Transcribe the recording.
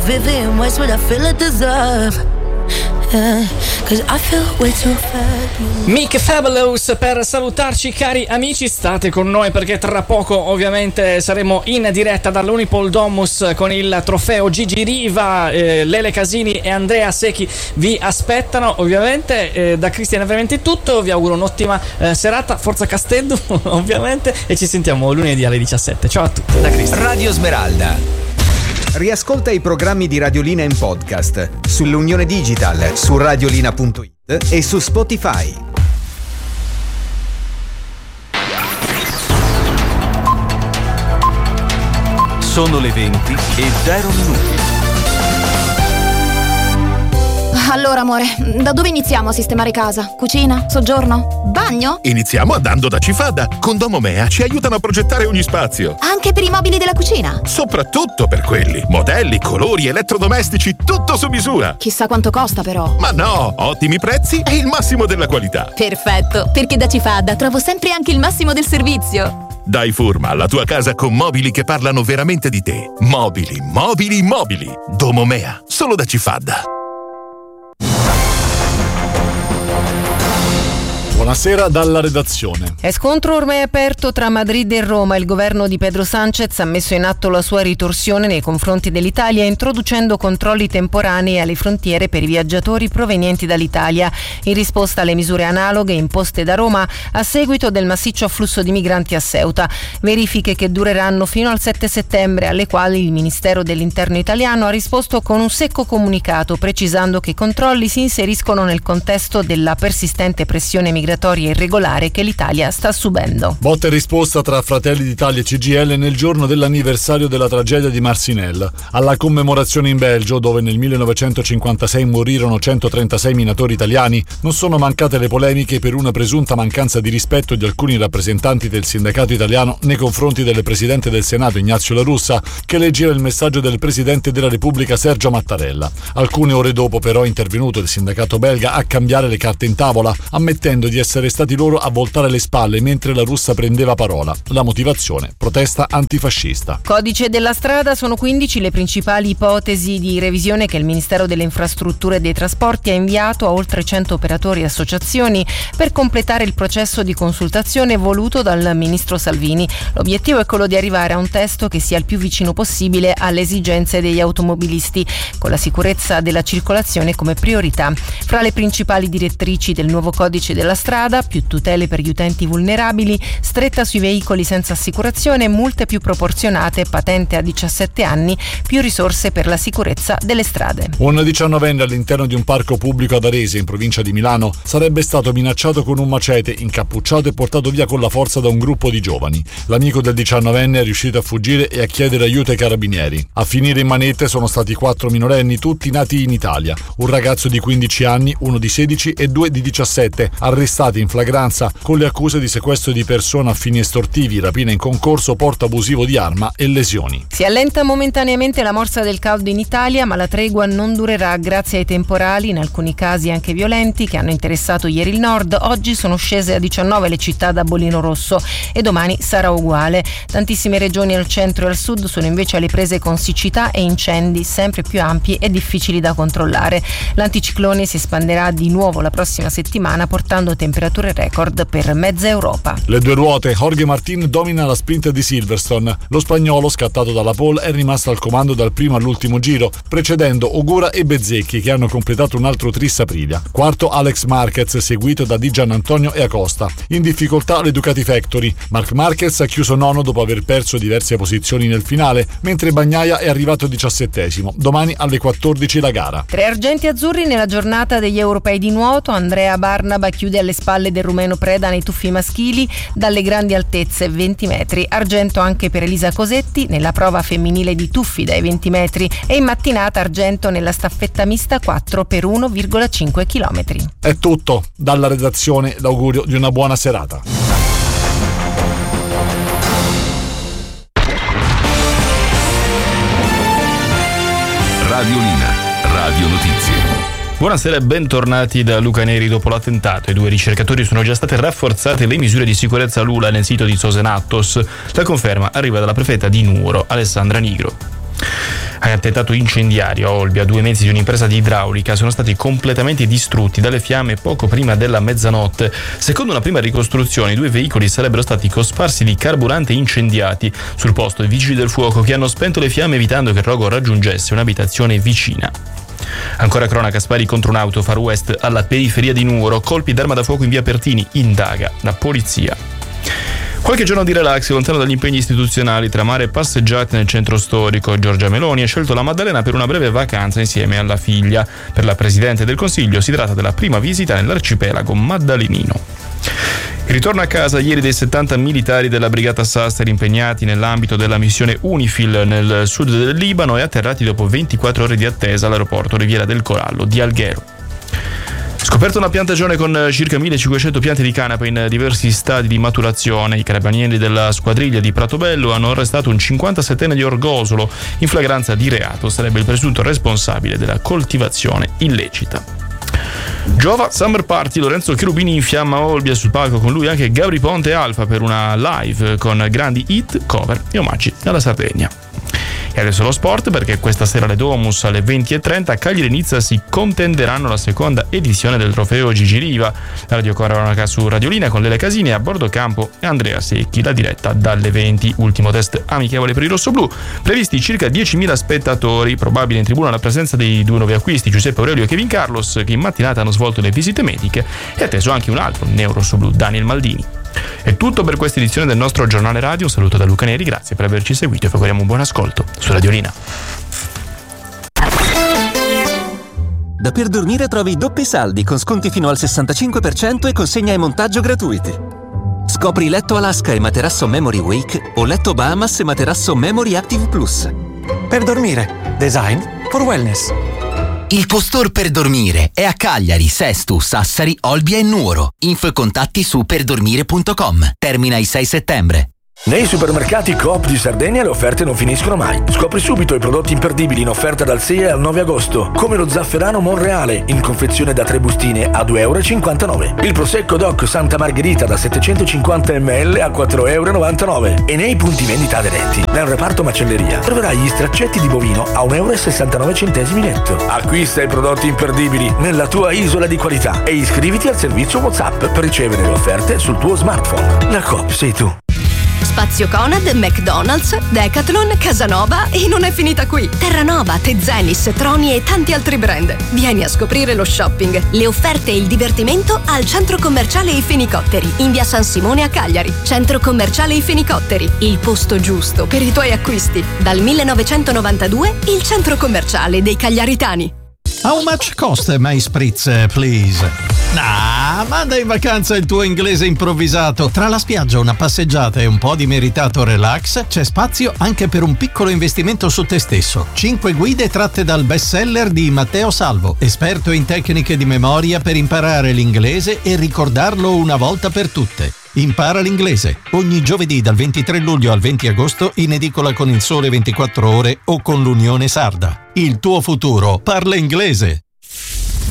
Vivian Westwood, I feel I deserve. Cause I feel way too fabulous. Mick Fabulous per salutarci, cari amici. State con noi perché tra poco ovviamente saremo in diretta dall'Unipol Domus con il trofeo Gigi Riva. Lele Casini e Andrea Secchi vi aspettano. Ovviamente da Cristian ovviamente è tutto. Vi auguro un'ottima serata, forza Castello ovviamente, e ci sentiamo lunedì alle 17. Ciao a tutti da Cristian. Radio Smeralda. Riascolta i programmi di Radiolina in podcast sull'Unione Digital, su radiolina.it e su Spotify. Sono le 20 e 0 minuti. Allora, amore, da dove iniziamo a sistemare casa? Cucina? Soggiorno? Bagno? Iniziamo andando da Cifada. Con Domomea ci aiutano a progettare ogni spazio. Anche per i mobili della cucina? Soprattutto per quelli. Modelli, colori, elettrodomestici, tutto su misura. Chissà quanto costa però. Ma no, ottimi prezzi e il massimo della qualità. Perfetto, perché da Cifada trovo sempre anche il massimo del servizio. Dai Furma alla tua casa con mobili che parlano veramente di te. Mobili, mobili, mobili. Domomea, solo da Cifada. Buonasera dalla redazione. È scontro ormai aperto tra Madrid e Roma. Il governo di Pedro Sánchez ha messo in atto la sua ritorsione nei confronti dell'Italia, introducendo controlli temporanei alle frontiere per i viaggiatori provenienti dall'Italia, in risposta alle misure analoghe imposte da Roma a seguito del massiccio afflusso di migranti a Ceuta. Verifiche che dureranno fino al 7 settembre, alle quali il Ministero dell'Interno italiano ha risposto con un secco comunicato, precisando che i controlli si inseriscono nel contesto della persistente pressione migratoria irregolare che l'Italia sta subendo. Botta e risposta tra Fratelli d'Italia e CGIL nel giorno dell'anniversario della tragedia di Marcinelle. Alla commemorazione in Belgio, dove nel 1956 morirono 136 minatori italiani, non sono mancate le polemiche per una presunta mancanza di rispetto di alcuni rappresentanti del sindacato italiano nei confronti del presidente del Senato Ignazio La Russa, che leggeva il messaggio del presidente della Repubblica Sergio Mattarella. Alcune ore dopo però è intervenuto il sindacato belga a cambiare le carte in tavola, ammettendo di essere stati loro a voltare le spalle mentre La Russa prendeva parola. La motivazione: protesta antifascista. Codice della strada. Sono 15 le principali ipotesi di revisione che il Ministero delle Infrastrutture e dei Trasporti ha inviato a oltre 100 operatori e associazioni per completare il processo di consultazione voluto dal ministro Salvini. L'obiettivo è quello di arrivare a un testo che sia il più vicino possibile alle esigenze degli automobilisti, con la sicurezza della circolazione come priorità. Fra le principali direttrici del nuovo codice della strada: più tutele per gli utenti vulnerabili, stretta sui veicoli senza assicurazione, multe più proporzionate, patente a 17 anni, più risorse per la sicurezza delle strade. Un 19enne all'interno di un parco pubblico ad Arese, in provincia di Milano, sarebbe stato minacciato con un macete, incappucciato e portato via con la forza da un gruppo di giovani. L'amico del 19enne è riuscito a fuggire e a chiedere aiuto ai carabinieri. A finire in manette sono stati 4 minorenni, tutti nati in Italia. Un ragazzo di 15 anni, uno di 16 e 2 di 17, arrestati in flagranza con le accuse di sequestro di persona a fini estortivi, rapina in concorso, porto abusivo di arma e lesioni. Si allenta momentaneamente la morsa del caldo in Italia, ma la tregua non durerà grazie ai temporali, in alcuni casi anche violenti, che hanno interessato ieri il nord. Oggi sono scese a 19 le città da bollino rosso e domani sarà uguale. Tantissime regioni al centro e al sud sono invece alle prese con siccità e incendi sempre più ampi e difficili da controllare. L'anticiclone si espanderà di nuovo la prossima settimana, portando temperature record per mezza Europa. Le due ruote. Jorge Martin domina la sprint di Silverstone. Lo spagnolo, scattato dalla pole, è rimasto al comando dal primo all'ultimo giro, precedendo Ogura e Bezzecchi, che hanno completato un altro Tris Aprilia. Quarto Alex Marquez, seguito da Di Giannantonio e Acosta. In difficoltà le Ducati Factory. Marc Marquez ha chiuso nono dopo aver perso diverse posizioni nel finale, mentre Bagnaia è arrivato 17esimo. Domani alle 14 la gara. 3 argenti azzurri nella giornata degli europei di nuoto. Andrea Barnaba chiude alle spalle del rumeno Preda nei tuffi maschili dalle grandi altezze 20 metri. Argento anche per Elisa Cosetti nella prova femminile di tuffi dai 20 metri e in mattinata argento nella staffetta mista 4 per 1,5 km. È tutto. Dalla redazione l'augurio di una buona serata. Radiolina, Radio Notizie. Buonasera e bentornati da Luca Neri. Dopo l'attentato ai 2 ricercatori sono già state rafforzate le misure di sicurezza Lula nel sito di Sosenatos. La conferma arriva dalla prefetta di Nuoro, Alessandra Nigro. attentato incendiario a Olbia. 2 mezzi di un'impresa di idraulica sono stati completamente distrutti dalle fiamme poco prima della mezzanotte. Secondo una prima ricostruzione, i 2 veicoli sarebbero stati cosparsi di carburante e incendiati. Sul posto i vigili del fuoco che hanno spento le fiamme evitando che il rogo raggiungesse un'abitazione vicina. Ancora cronaca, spari contro un'auto Far West alla periferia di Nuoro, colpi d'arma da fuoco in via Pertini, indaga la polizia. Qualche giorno di relax lontano dagli impegni istituzionali, tra mare e passeggiate nel centro storico. Giorgia Meloni ha scelto la Maddalena per una breve vacanza insieme alla figlia. Per la Presidente del Consiglio si tratta della prima visita nell'arcipelago maddalenino. Il ritorno a casa ieri dei 70 militari della Brigata Sassari impegnati nell'ambito della missione UNIFIL nel sud del Libano e atterrati dopo 24 ore di attesa all'aeroporto Riviera del Corallo di Alghero. Scoperto una piantagione con circa 1500 piante di canapa in diversi stadi di maturazione. I carabinieri della squadriglia di Pratobello hanno arrestato un 57enne di Orgosolo in flagranza di reato. Sarebbe il presunto responsabile della coltivazione illecita. Giova Summer Party, Lorenzo Cherubini infiamma Olbia, sul palco con lui anche Gabri Ponte e Alfa per una live con grandi hit, cover e omaggi alla Sardegna. E adesso lo sport, perché questa sera alle Domus alle 20:30 Cagliari e Nizza si contenderanno la seconda edizione del trofeo Gigi Riva. La radiocronaca su Radiolina con Lele Casini a bordo campo e Andrea Secchi, la diretta dalle 20. Ultimo test amichevole per i rossoblù, previsti circa 10.000 spettatori, probabile in tribuna la presenza dei 2 nuovi acquisti Giuseppe Aurelio e Kevin Carlos, che in mattinata hanno svolto le visite mediche, e atteso anche un altro neorossoblù, Daniel Maldini. È tutto per questa edizione del nostro giornale radio. Un saluto da Luca Neri, grazie per averci seguito e vi auguriamo un buon ascolto su Radiolina. Da Per Dormire trovi doppi saldi con sconti fino al 65% e consegna e montaggio gratuiti. Scopri letto Alaska e materasso Memory Wake o letto Bahamas e materasso Memory Active Plus. Per Dormire, design for wellness. Il tuo store per dormire è a Cagliari, Sesto, Sassari, Olbia e Nuoro. Info e contatti su perdormire.com. Termina il 6 settembre. Nei supermercati Coop di Sardegna le offerte non finiscono mai. Scopri subito i prodotti imperdibili in offerta dal 6 al 9 agosto, come lo zafferano Monreale in confezione da 3 bustine a €2,59 €, il Prosecco Doc Santa Margherita da 750 ml a €4,99 €. E nei punti vendita aderenti, nel reparto macelleria, troverai gli straccetti di bovino a €1,69 € netto. Acquista i prodotti imperdibili nella tua isola di qualità e iscriviti al servizio WhatsApp per ricevere le offerte sul tuo smartphone. La Coop sei tu. Spazio Conad, McDonald's, Decathlon, Casanova e non è finita qui. Terranova, Tezenis, Troni e tanti altri brand. Vieni a scoprire lo shopping, le offerte e il divertimento al Centro Commerciale I Fenicotteri, in via San Simone a Cagliari. Centro Commerciale I Fenicotteri, il posto giusto per i tuoi acquisti. Dal 1992, il centro commerciale dei cagliaritani. How much cost my spritz, please? Manda in vacanza il tuo inglese improvvisato. Tra la spiaggia, una passeggiata e un po' di meritato relax, c'è spazio anche per un piccolo investimento su te stesso. 5 guide tratte dal bestseller di Matteo Salvo, esperto in tecniche di memoria per imparare l'inglese e ricordarlo una volta per tutte. Impara l'inglese ogni giovedì dal 23 luglio al 20 agosto in edicola con Il Sole 24 Ore o con l'Unione Sarda. Il tuo futuro parla inglese.